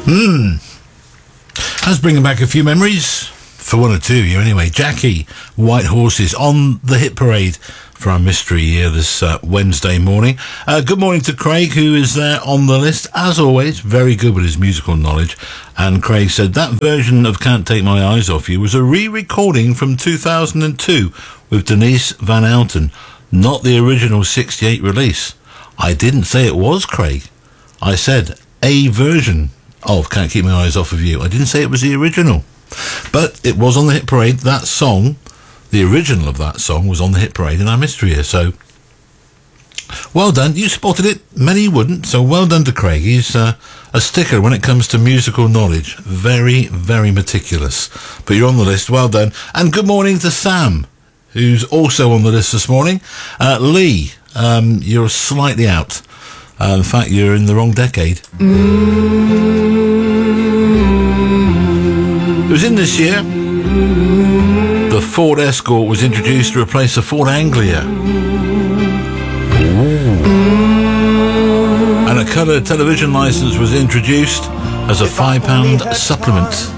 That's bringing back a few memories, for one or two of you anyway. Jackie, White Horses, on the hit parade for our mystery here this Wednesday morning. Good morning to Craig, who is there on the list. As always, very good with his musical knowledge. And Craig said that version of Can't Take My Eyes Off You was a re-recording from 2002 with Denise Van Outen, not the original 68 release. I didn't say it was, Craig. I said a version of Can't Keep My Eyes Off of You. I didn't say it was the original. But it was on the hit parade. That song, the original of that song, was on the hit parade in our mystery here. So, well done. You spotted it. Many wouldn't. So well done to Craig. He's a sticker when it comes to musical knowledge. Very, very meticulous. But you're on the list. Well done. And good morning to Sam, who's also on the list this morning. Lee, you're slightly out. In fact, you're in the wrong decade. It was in this year. The Ford Escort was introduced to replace the Ford Anglia. And a colour television licence was introduced as a £5 supplement.